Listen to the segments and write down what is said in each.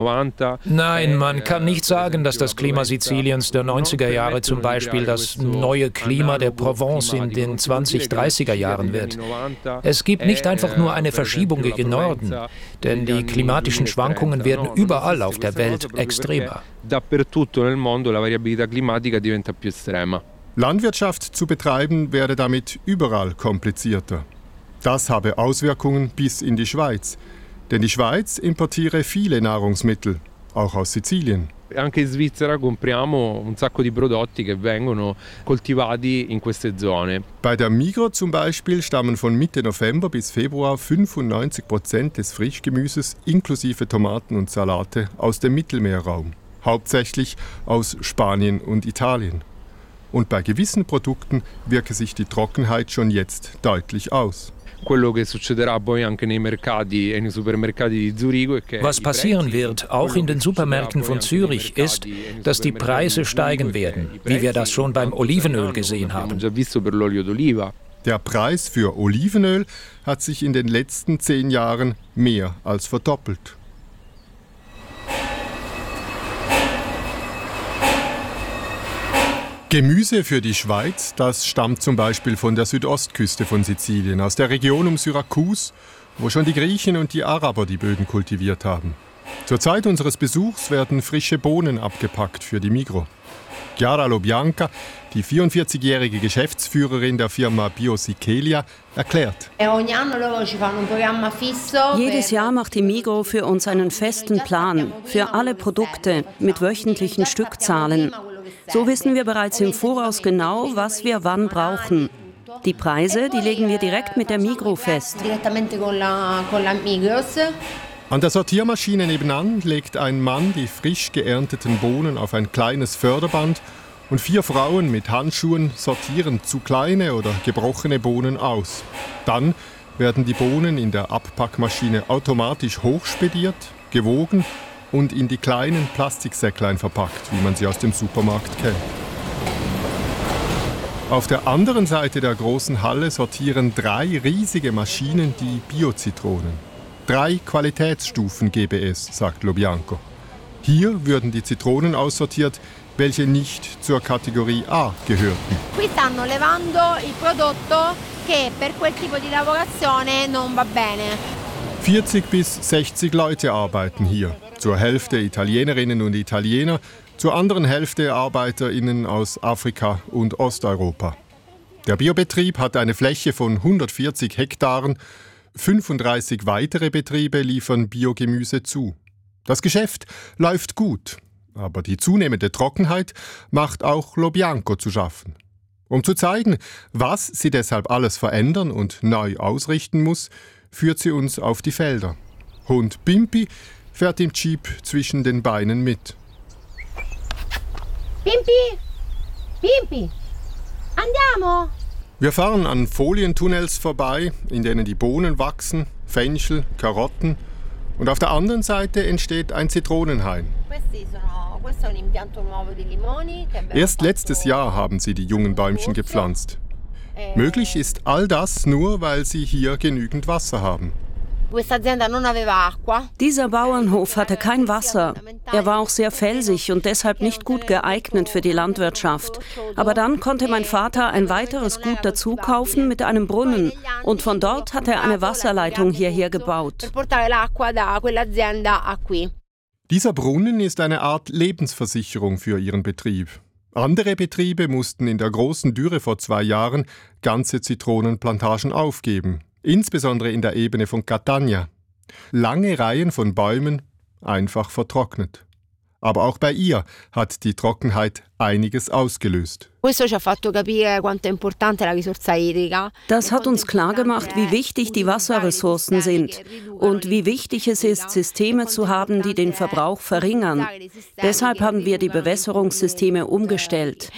Nein, man kann nicht sagen, dass das Klima Siziliens der 90er Jahre zum Beispiel das neue Klima der Provence in den 20-30er Jahren wird. Es gibt nicht einfach nur eine Verschiebung gegen Norden, denn die klimatischen Schwankungen werden überall auf der Welt extremer. Landwirtschaft zu betreiben wäre damit überall komplizierter. Das habe Auswirkungen bis in die Schweiz. Denn die Schweiz importiere viele Nahrungsmittel, auch aus Sizilien. Anche in Svizzera compriamo un sacco di prodotti che vengono coltivati in queste zone. Bei der Migros zum Beispiel stammen von Mitte November bis Februar 95% des Frischgemüses inklusive Tomaten und Salate aus dem Mittelmeerraum, hauptsächlich aus Spanien und Italien. Und bei gewissen Produkten wirke sich die Trockenheit schon jetzt deutlich aus. Was passieren wird, auch in den Supermärkten von Zürich, ist, dass die Preise steigen werden, wie wir das schon beim Olivenöl gesehen haben. Der Preis für Olivenöl hat sich in den letzten 10 Jahren mehr als verdoppelt. Gemüse für die Schweiz, das stammt zum Beispiel von der Südostküste von Sizilien, aus der Region um Syrakus, wo schon die Griechen und die Araber die Böden kultiviert haben. Zur Zeit unseres Besuchs werden frische Bohnen abgepackt für die Migros. Chiara Lobianca, die 44-jährige Geschäftsführerin der Firma Biosichelia, erklärt. Jedes Jahr macht die Migros für uns einen festen Plan für alle Produkte mit wöchentlichen Stückzahlen. So wissen wir bereits im Voraus genau, was wir wann brauchen. Die Preise, die legen wir direkt mit der Migros fest. An der Sortiermaschine nebenan legt ein Mann die frisch geernteten Bohnen auf ein kleines Förderband und 4 Frauen mit Handschuhen sortieren zu kleine oder gebrochene Bohnen aus. Dann werden die Bohnen in der Abpackmaschine automatisch hochspediert, gewogen und in die kleinen Plastiksäcklein verpackt, wie man sie aus dem Supermarkt kennt. Auf der anderen Seite der großen Halle sortieren 3 riesige Maschinen die Bio-Zitronen. 3 Qualitätsstufen gäbe es, sagt Lobianco. Hier würden die Zitronen aussortiert, welche nicht zur Kategorie A gehörten. Qui stanno levando il prodotto che per quel tipo di lavorazione non va bene. 40 bis 60 Leute arbeiten hier. Zur Hälfte Italienerinnen und Italiener, zur anderen Hälfte ArbeiterInnen aus Afrika und Osteuropa. Der Biobetrieb hat eine Fläche von 140 Hektaren. 35 weitere Betriebe liefern Biogemüse zu. Das Geschäft läuft gut, aber die zunehmende Trockenheit macht auch Lobianco zu schaffen. Um zu zeigen, was sie deshalb alles verändern und neu ausrichten muss, führt sie uns auf die Felder. Hund Pimpi fährt im Jeep zwischen den Beinen mit. Pimpi! Pimpi! Andiamo! Wir fahren an Folientunnels vorbei, in denen die Bohnen wachsen, Fenchel, Karotten. Und auf der anderen Seite entsteht ein Zitronenhain. Erst letztes Jahr haben sie die jungen Bäumchen gepflanzt. Möglich ist all das nur, weil sie hier genügend Wasser haben. Dieser Bauernhof hatte kein Wasser. Er war auch sehr felsig und deshalb nicht gut geeignet für die Landwirtschaft. Aber dann konnte mein Vater ein weiteres Gut dazu kaufen mit einem Brunnen. Und von dort hat er eine Wasserleitung hierher gebaut. Dieser Brunnen ist eine Art Lebensversicherung für ihren Betrieb. Andere Betriebe mussten in der großen Dürre vor 2 Jahren ganze Zitronenplantagen aufgeben. Insbesondere in der Ebene von Catania. Lange Reihen von Bäumen, einfach vertrocknet. Aber auch bei ihr hat die Trockenheit einiges ausgelöst. Das hat uns klargemacht, wie wichtig die Wasserressourcen sind und wie wichtig es ist, Systeme zu haben, die den Verbrauch verringern. Deshalb haben wir die Bewässerungssysteme umgestellt.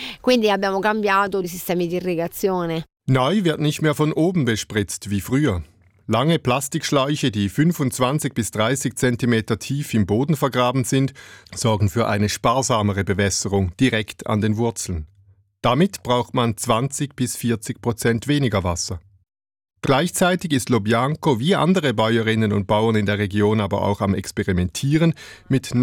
Neu wird nicht mehr von oben bespritzt wie früher. Lange Plastikschläuche, die 25 bis 30 cm tief im Boden vergraben sind, sorgen für eine sparsamere Bewässerung direkt an den Wurzeln. Damit braucht man 20 bis 40% weniger Wasser. Gleichzeitig ist Lo Bianco wie andere Bäuerinnen und Bauern in der Region aber auch am Experimentieren mit